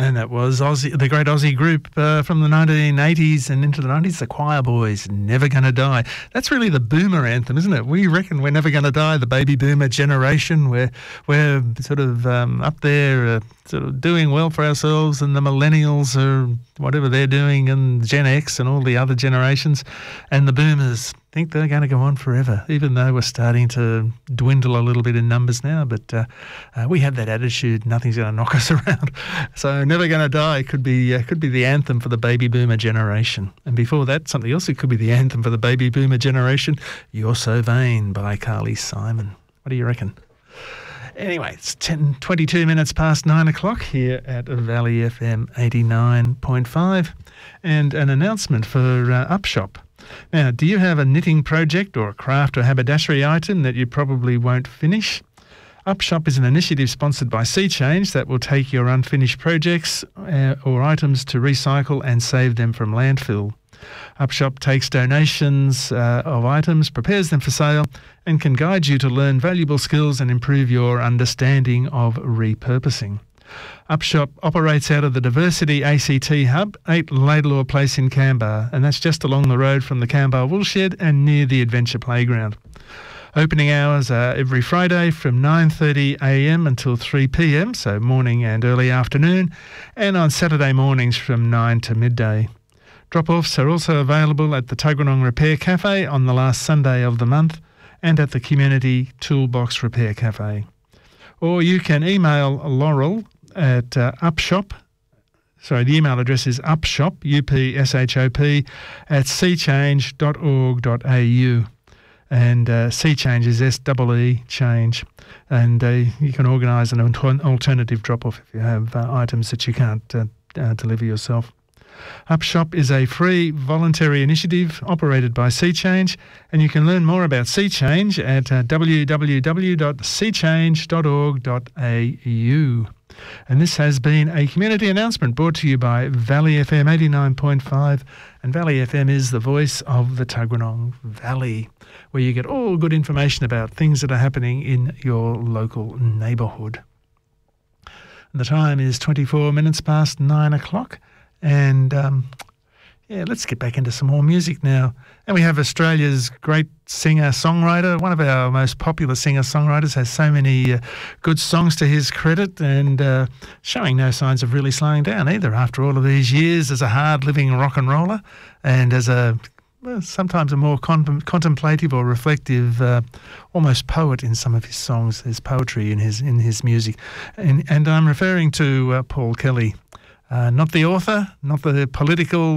And that was Aussie, the great Aussie group from the 1980s and into the 90s, the Choir Boys, Never Gonna Die. That's really the boomer anthem, isn't it? We reckon we're never going to die, the baby boomer generation. We're sort of up there sort of doing well for ourselves, and the millennials are whatever they're doing, and Gen X and all the other generations. And the boomers think they're going to go on forever, even though we're starting to dwindle a little bit in numbers now. But we have that attitude, nothing's going to knock us around. So Never Gonna Die could be the anthem for the baby boomer generation. And before that, something else, it could be the anthem for the baby boomer generation, You're So Vain by Carly Simon. What do you reckon? Anyway, it's 22 minutes past 9 o'clock here at Valley FM 89.5, and an announcement for Upshop. Now, do you have a knitting project or a craft or haberdashery item that you probably won't finish? Upshop is an initiative sponsored by Sea Change that will take your unfinished projects or items to recycle and save them from landfill. Upshop takes donations of items, prepares them for sale, and can guide you to learn valuable skills and improve your understanding of repurposing. Upshop operates out of the Diversity ACT Hub, 8 Laidlaw Place in Canberra, and that's just along the road from the Canberra Woolshed and near the Adventure Playground. Opening hours are every Friday from 9:30am until 3pm, so morning and early afternoon, and on Saturday mornings from 9 to midday. Drop-offs are also available at the Tuggeranong Repair Cafe on the last Sunday of the month and at the Community Toolbox Repair Cafe. Or you can email Laurel at Upshop. Sorry, the email address is upshop, UPSHOP, at seachange.org.au. And Sea Change is SEE Change. And you can organise an alternative drop-off if you have items that you can't deliver yourself. Upshop is a free voluntary initiative operated by Sea Change, and you can learn more about Sea Change at www.seachange.org.au. And this has been a community announcement brought to you by Valley FM 89.5, and Valley FM is the voice of the Tuggeranong Valley, where you get all good information about things that are happening in your local neighbourhood. And the time is 24 minutes past 9 o'clock. And, let's get back into some more music now. And we have Australia's great singer-songwriter. One of our most popular singer-songwriters, has so many good songs to his credit, and showing no signs of really slowing down either after all of these years as a hard-living rock and roller, and as sometimes a more contemplative or reflective, almost poet in some of his songs. There's poetry in his music. And I'm referring to Paul Kelly. Not the author, not the political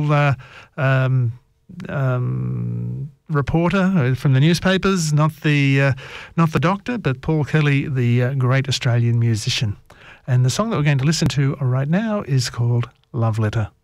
reporter from the newspapers, not the doctor, but Paul Kelly, the great Australian musician. And the song that we're going to listen to right now is called Love Letter.